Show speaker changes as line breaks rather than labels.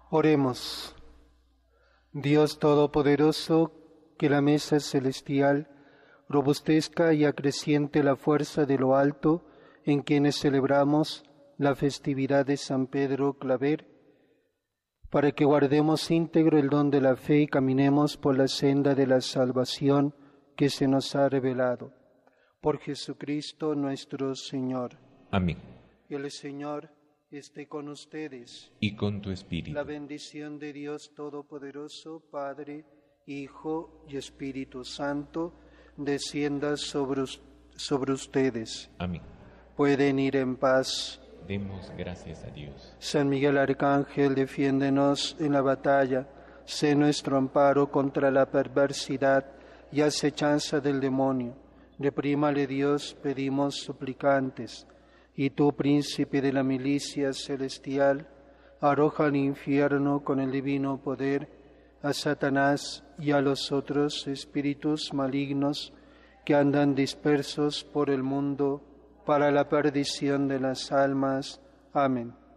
Oremos. Dios Todopoderoso, que la mesa celestial robustezca y acreciente la fuerza de lo alto en quienes celebramos la festividad de San Pedro Claver, para que guardemos íntegro el don de la fe y caminemos por la senda de la salvación que se nos ha revelado. Por Jesucristo nuestro Señor.
Amén.
El Señor esté con ustedes.
Y con tu espíritu.
La bendición de Dios Todopoderoso, Padre, Hijo y Espíritu Santo, descienda sobre ustedes.
Amén.
Pueden ir en paz.
Demos gracias a Dios.
San Miguel Arcángel, defiéndenos en la batalla. Sé nuestro amparo contra la perversidad y acechanza del demonio. Reprímale Dios, pedimos suplicantes. Y tú, príncipe de la milicia celestial, arroja al infierno con el divino poder a Satanás y a los otros espíritus malignos que andan dispersos por el mundo para la perdición de las almas. Amén.